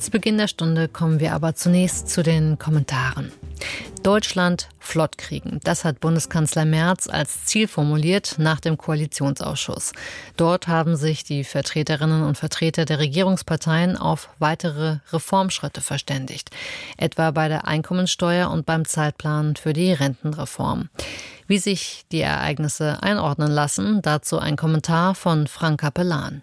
Zu Beginn der Stunde kommen wir aber zunächst zu den Kommentaren. Deutschland flott kriegen. Das hat Bundeskanzler Merz als Ziel formuliert nach dem Koalitionsausschuss. Dort haben sich die Vertreterinnen und Vertreter der Regierungsparteien auf weitere Reformschritte verständigt. Etwa bei der Einkommensteuer und beim Zeitplan für die Rentenreform. Wie sich die Ereignisse einordnen lassen, dazu ein Kommentar von Frank Capellan.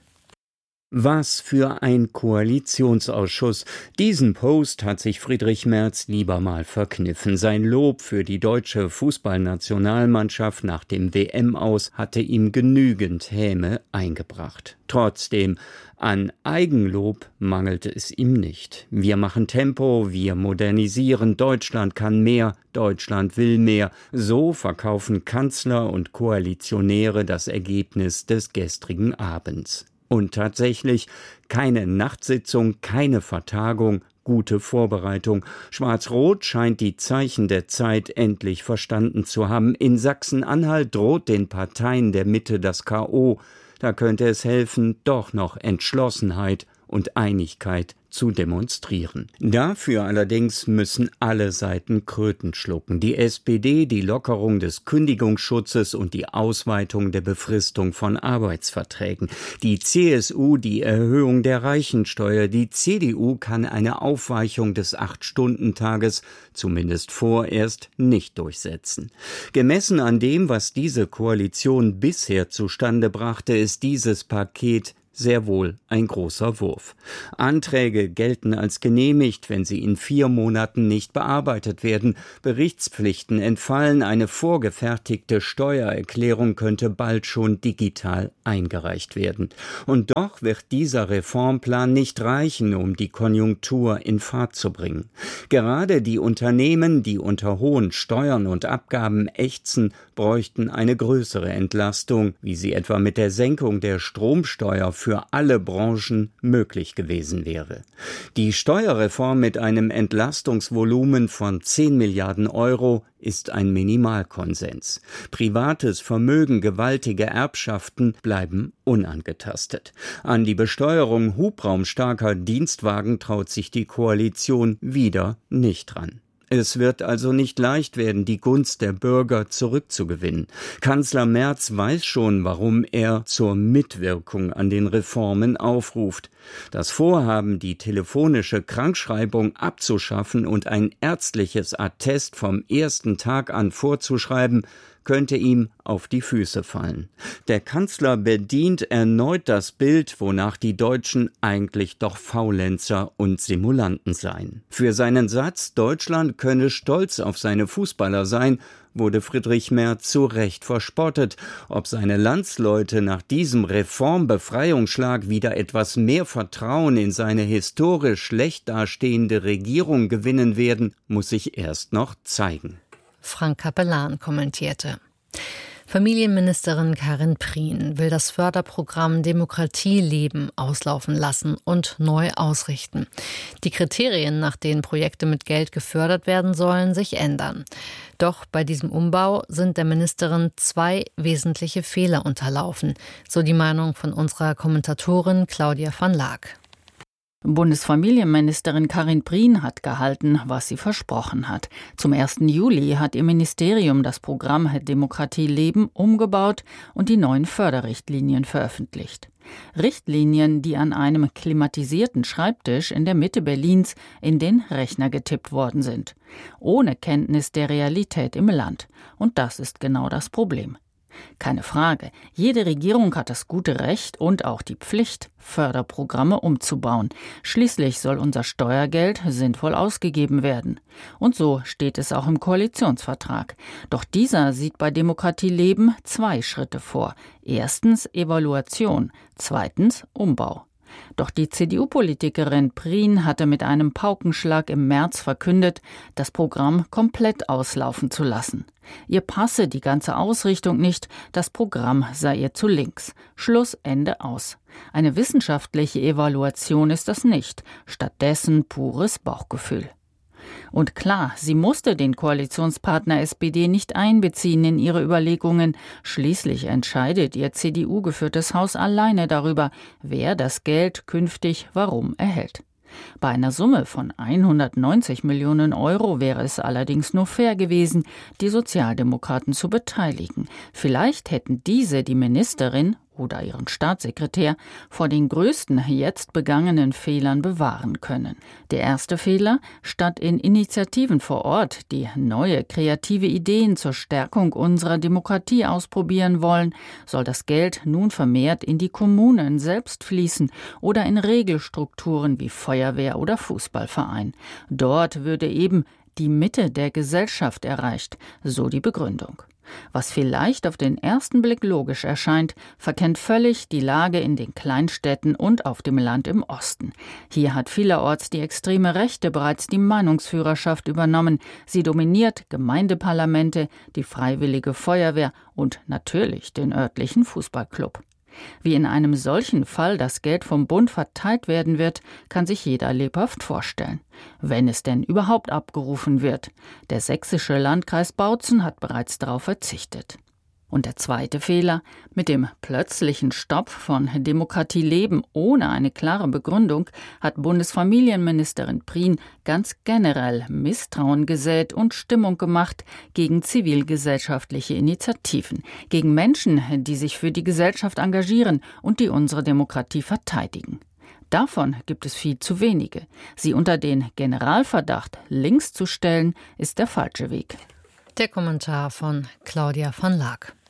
Was für ein Koalitionsausschuss. Diesen Post hat sich Friedrich Merz lieber mal verkniffen. Sein Lob für die deutsche Fußballnationalmannschaft nach dem WM-Aus hatte ihm genügend Häme eingebracht. Trotzdem, an Eigenlob mangelte es ihm nicht. Wir machen Tempo, wir modernisieren, Deutschland kann mehr, Deutschland will mehr. So verkaufen Kanzler und Koalitionäre das Ergebnis des gestrigen Abends. Und tatsächlich keine Nachtsitzung, keine Vertagung, gute Vorbereitung. Schwarz-Rot scheint die Zeichen der Zeit endlich verstanden zu haben. In Sachsen-Anhalt droht den Parteien der Mitte das K.O. Da könnte es helfen, doch noch Entschlossenheit und Einigkeit zu demonstrieren. Dafür allerdings müssen alle Seiten Kröten schlucken. Die SPD die Lockerung des Kündigungsschutzes und die Ausweitung der Befristung von Arbeitsverträgen. Die CSU die Erhöhung der Reichensteuer. Die CDU kann eine Aufweichung des 8-Stunden-Tages zumindest vorerst nicht durchsetzen. Gemessen an dem, was diese Koalition bisher zustande brachte, ist dieses Paket sehr wohl ein großer Wurf. Anträge gelten als genehmigt, wenn sie in 4 Monaten nicht bearbeitet werden. Berichtspflichten entfallen, eine vorgefertigte Steuererklärung könnte bald schon digital eingereicht werden. Und doch wird dieser Reformplan nicht reichen, um die Konjunktur in Fahrt zu bringen. Gerade die Unternehmen, die unter hohen Steuern und Abgaben ächzen, bräuchten eine größere Entlastung, wie sie etwa mit der Senkung der Stromsteuer für alle Branchen möglich gewesen wäre. Die Steuerreform mit einem Entlastungsvolumen von 10 Milliarden Euro ist ein Minimalkonsens. Privates Vermögen, gewaltige Erbschaften bleiben unangetastet. An die Besteuerung hubraumstarker Dienstwagen traut sich die Koalition wieder nicht ran. Es wird also nicht leicht werden, die Gunst der Bürger zurückzugewinnen. Kanzler Merz weiß schon, warum er zur Mitwirkung an den Reformen aufruft. Das Vorhaben, die telefonische Krankschreibung abzuschaffen und ein ärztliches Attest vom ersten Tag an vorzuschreiben, könnte ihm auf die Füße fallen. Der Kanzler bedient erneut das Bild, wonach die Deutschen eigentlich doch Faulenzer und Simulanten seien. Für seinen Satz, Deutschland könne stolz auf seine Fußballer sein, wurde Friedrich Merz zu Recht verspottet. Ob seine Landsleute nach diesem Reformbefreiungsschlag wieder etwas mehr Vertrauen in seine historisch schlecht dastehende Regierung gewinnen werden, muss sich erst noch zeigen. Frank Capellan kommentierte. Familienministerin Karin Prien will das Förderprogramm Demokratieleben auslaufen lassen und neu ausrichten. Die Kriterien, nach denen Projekte mit Geld gefördert werden sollen, sich ändern. Doch bei diesem Umbau sind der Ministerin 2 wesentliche Fehler unterlaufen, so die Meinung von unserer Kommentatorin Claudia van Laak. Bundesfamilienministerin Karin Prien hat gehalten, was sie versprochen hat. Zum 1. Juli hat ihr Ministerium das Programm Demokratie Leben umgebaut und die neuen Förderrichtlinien veröffentlicht. Richtlinien, die an einem klimatisierten Schreibtisch in der Mitte Berlins in den Rechner getippt worden sind. Ohne Kenntnis der Realität im Land. Und das ist genau das Problem. Keine Frage, jede Regierung hat das gute Recht und auch die Pflicht, Förderprogramme umzubauen. Schließlich soll unser Steuergeld sinnvoll ausgegeben werden. Und so steht es auch im Koalitionsvertrag. Doch dieser sieht bei Demokratie Leben 2 Schritte vor. Erstens Evaluation, zweitens Umbau. Doch die CDU-Politikerin Prien hatte mit einem Paukenschlag im März verkündet, das Programm komplett auslaufen zu lassen. Ihr passe die ganze Ausrichtung nicht, das Programm sei ihr zu links. Schluss, Ende, aus. Eine wissenschaftliche Evaluation ist das nicht, stattdessen pures Bauchgefühl. Und klar, sie musste den Koalitionspartner SPD nicht einbeziehen in ihre Überlegungen. Schließlich entscheidet ihr CDU-geführtes Haus alleine darüber, wer das Geld künftig warum erhält. Bei einer Summe von 190 Millionen Euro wäre es allerdings nur fair gewesen, die Sozialdemokraten zu beteiligen. Vielleicht hätten diese die Ministerin oder ihren Staatssekretär vor den größten jetzt begangenen Fehlern bewahren können. Der erste Fehler: Statt in Initiativen vor Ort, die neue, kreative Ideen zur Stärkung unserer Demokratie ausprobieren wollen, soll das Geld nun vermehrt in die Kommunen selbst fließen oder in Regelstrukturen wie Feuerwehr oder Fußballverein. Dort würde eben die Mitte der Gesellschaft erreicht, so die Begründung. Was vielleicht auf den ersten Blick logisch erscheint, verkennt völlig die Lage in den Kleinstädten und auf dem Land im Osten. Hier hat vielerorts die extreme Rechte bereits die Meinungsführerschaft übernommen. Sie dominiert Gemeindeparlamente, die Freiwillige Feuerwehr und natürlich den örtlichen Fußballclub. Wie in einem solchen Fall das Geld vom Bund verteilt werden wird, kann sich jeder lebhaft vorstellen. Wenn es denn überhaupt abgerufen wird. Der sächsische Landkreis Bautzen hat bereits darauf verzichtet. Und der zweite Fehler: Mit dem plötzlichen Stopp von Demokratie leben ohne eine klare Begründung hat Bundesfamilienministerin Prien ganz generell Misstrauen gesät und Stimmung gemacht gegen zivilgesellschaftliche Initiativen, gegen Menschen, die sich für die Gesellschaft engagieren und die unsere Demokratie verteidigen. Davon gibt es viel zu wenige. Sie unter den Generalverdacht links zu stellen, ist der falsche Weg. Der Kommentar von Claudia van Laak.